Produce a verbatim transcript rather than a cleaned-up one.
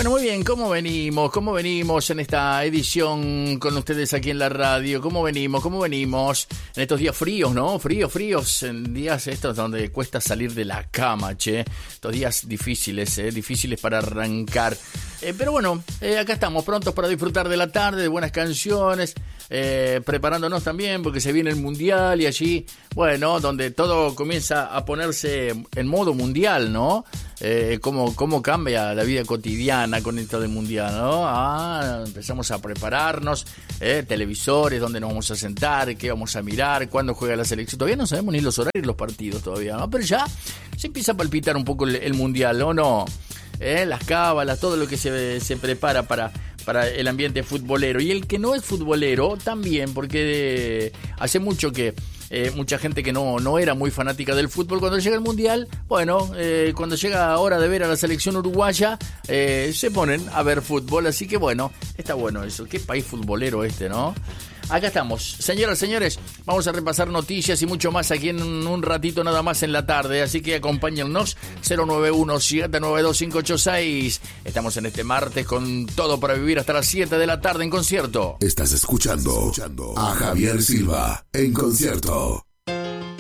Bueno, muy bien, ¿cómo venimos? ¿Cómo venimos en esta edición con ustedes aquí en la radio? ¿Cómo venimos? ¿Cómo venimos en estos días fríos, no? Fríos, fríos, en días estos donde cuesta salir de la cama, che. Estos días difíciles, eh, difíciles para arrancar. Eh, pero bueno, eh, acá estamos prontos para disfrutar de la tarde, de buenas canciones, eh, preparándonos también porque se viene el Mundial y allí, bueno, donde todo comienza a ponerse en modo mundial, ¿no? Eh, cómo, cómo cambia la vida cotidiana con esto del Mundial, ¿no? Ah, empezamos a prepararnos, eh, televisores, dónde nos vamos a sentar, qué vamos a mirar, cuándo juega la selección. Todavía no sabemos ni los horarios de los partidos todavía, ¿no? Pero ya se empieza a palpitar un poco el, el Mundial, ¿o no? Eh, las cábalas, todo lo que se, se prepara para, para el ambiente futbolero. Y el que no es futbolero también, porque eh, hace mucho que eh, mucha gente que no, no era muy fanática del fútbol, cuando llega el Mundial, bueno, eh, cuando llega hora de ver a la selección uruguaya, eh, se ponen a ver fútbol. Así que bueno, está bueno eso. Qué país futbolero este, ¿no? Acá estamos. Señoras, señores, vamos a repasar noticias y mucho más aquí en un ratito nada más en la tarde. Así que acompáñennos, cero nueve uno, siete nueve dos, cinco ocho seis. Estamos en este martes con todo para vivir hasta las siete de la tarde en concierto. Estás escuchando a Javier Silva en concierto.